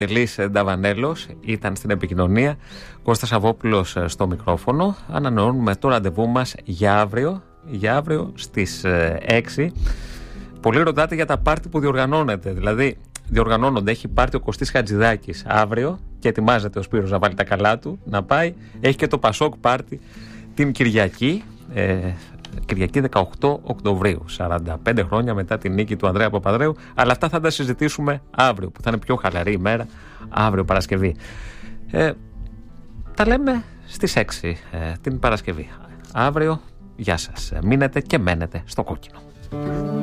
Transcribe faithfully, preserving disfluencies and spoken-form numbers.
Ελής Νταβανέλος ήταν στην επικοινωνία, Κώστας Σαββόπουλος στο μικρόφωνο. Ανανεώνουμε το ραντεβού μας για αύριο, για αύριο στις έξι. Πολλοί ρωτάτε για τα πάρτι που διοργανώνεται. Δηλαδή, διοργανώνονται. Έχει πάρτι ο Κωστής Χατζηδάκης αύριο και ετοιμάζεται ο Σπύρος να βάλει τα καλά του, να πάει. Έχει και το Πασόκ πάρτι την Κυριακή. Ε, Κυριακή δεκαοκτώ Οκτωβρίου, σαράντα πέντε χρόνια μετά την νίκη του Ανδρέα Παπανδρέου. Αλλά αυτά θα τα συζητήσουμε αύριο, που θα είναι πιο χαλαρή ημέρα, αύριο Παρασκευή. Ε, τα λέμε στις έξι ε, την Παρασκευή. Αύριο, γεια σας. Μείνετε και μένετε στο κόκκινο.